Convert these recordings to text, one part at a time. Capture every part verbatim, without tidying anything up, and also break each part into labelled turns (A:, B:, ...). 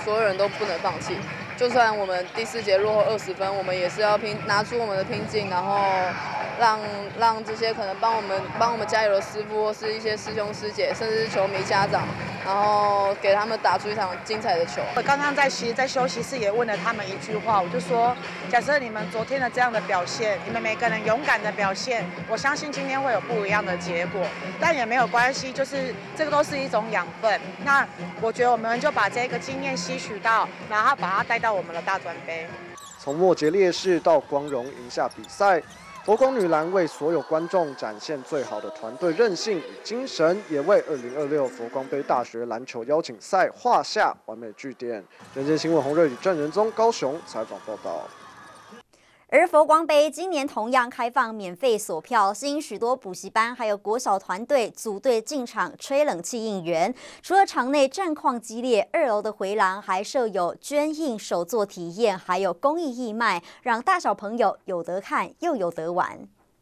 A: 所有人都不能放弃。就算我们第四节落后二十分，我们也是要拼，拿出我们的拼劲，然后让让这些可能帮我们帮我们加油的师傅或是一些师兄师姐，甚至是球迷家长，然后给他们打出一场精彩的球。
B: 我刚刚在其实，在休息室也问了他们一句话，我就说，假设你们昨天的这样的表现，你们每个人勇敢的表现，我相信今天会有不一样的结果，但也没有关系，就是这个都是一种养分。那我觉得我们就把这个经验吸取到，然后把它带到我们的大专杯。
C: 从末节烈士到光荣赢下比赛，佛光女篮为所有观众展现最好的团队韧性与精神，也为二零二六佛光杯大学篮球邀请赛画下完美句点。人间新闻洪瑞宇、郑仁宗高雄采访报道。
D: 而佛光杯今年同样开放免费索票，吸引许多补习班还有国小团队组队进场吹冷气应援。除了场内战况激烈，二楼的回廊还设有捐印手作体验，还有公益义卖，让大小朋友有得看又有得玩。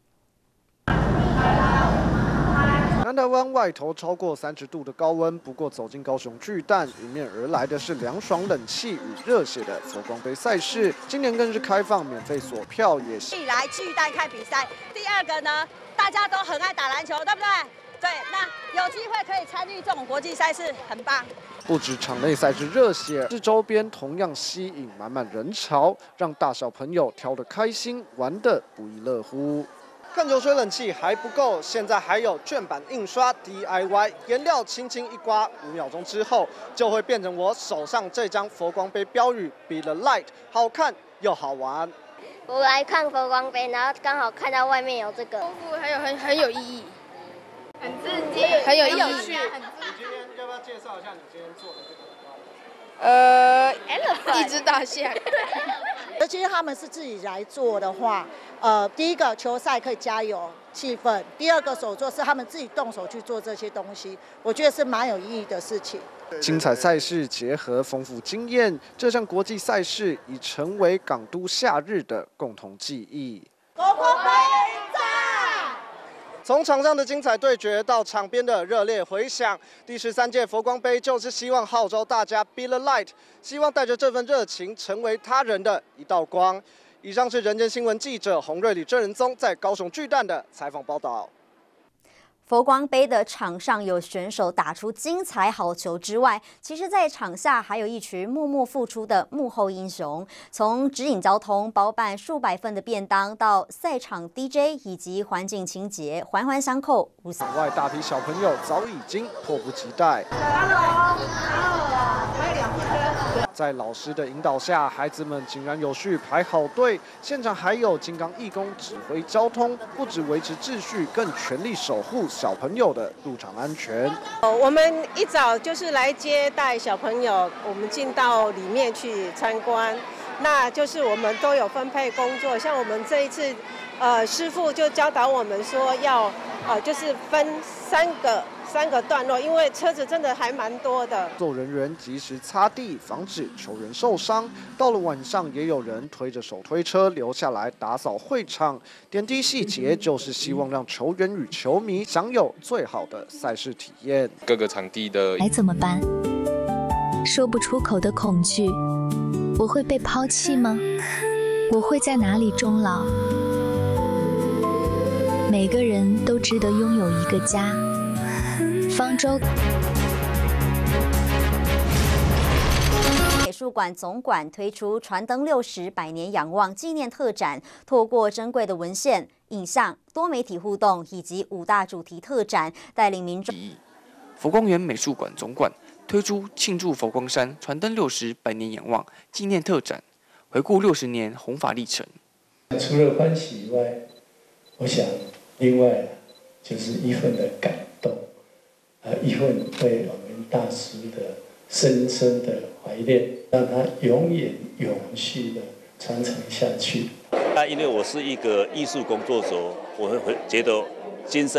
C: 南台湾外头超过三十度的高温，不过走进高雄巨蛋，迎面而来的是凉爽冷气与热血的佛光杯赛事。今年更是开放免费索票，也是
E: 来巨蛋看比赛。第二个呢，大家都很爱打篮球，对不对？对，那有机会可以参与这种国际赛事，很棒。
C: 不止场内赛事热血，是周边同样吸引满满人潮，让大小朋友挑得开心，玩得不亦乐乎。看球吹冷气还不够，现在还有卷板印刷 D I Y， 颜料轻轻一刮，五秒钟之后就会变成我手上这张佛光杯标语 "Be the light"， 好看又好玩。
F: 我来看佛光杯，然后刚好看到外面有这个，
G: 丰富还有很很有意义，
F: 很刺激，
G: 很有意义。
F: 你
C: 今天要不要介绍一下你今天做的这个？
G: 呃，一只大象。
B: 而且他们是自己来做的话，呃，第一个球赛可以加油气氛，第二个手作是他们自己动手去做这些东西，我觉得是蛮有意义的事情。
C: 精彩赛事结合丰富经验，这项国际赛事已成为港都夏日的共同记忆。
B: 佛光杯赞！
C: 从场上的精彩对决到场边的热烈回响，第十三届佛光杯就是希望号召大家 Be the light， 希望带着这份热情成为他人的一道光。以上是人间新闻记者洪瑞礼、郑仁宗在高雄巨蛋的采访报道。
D: 佛光杯的场上有选手打出精彩好球之外，其实在场下还有一群默默付出的幕后英雄，从指引交通、包办数百份的便当，到赛场 D J 以及环境清洁，环环相扣。
C: 场外大批小朋友早已经迫不及待。在老师的引导下，孩子们井然有序排好队，现场还有金刚义工指挥交通，不只维持秩序，更全力守护小朋友的入场安全。
H: 我们一早就是来接待小朋友，我们进到里面去参观，那就是我们都有分配工作，像我们这一次，呃，师傅就教导我们说要，呃，就是分三个。三个段落，因为车子真的还蛮多的。
C: 工作人员及时擦地，防止球员受伤。到了晚上，也有人推着手推车留下来打扫会场。点滴细节就是希望让球员与球迷享有最好的赛事体验。
I: 各个场地的
J: 该怎么办？说不出口的恐惧，我会被抛弃吗？我会在哪里终老？每个人都值得拥有一个家。方舟
D: 美术馆总馆推出传灯六十百年仰望纪念特展，透过珍贵的文献、影像、多媒体互动以及五大主题特展，带领民众。
K: 佛光园美术馆总馆推出庆祝佛光山传灯六十百年仰望纪念特展，回顾六十年弘法历程。
L: 除了欢喜以外，我想另外就是一份的感动。呃，一份对我们大师的深深的怀念，让它永远永续的传承下去。
M: 那因为我是一个艺术工作者，我会觉得今生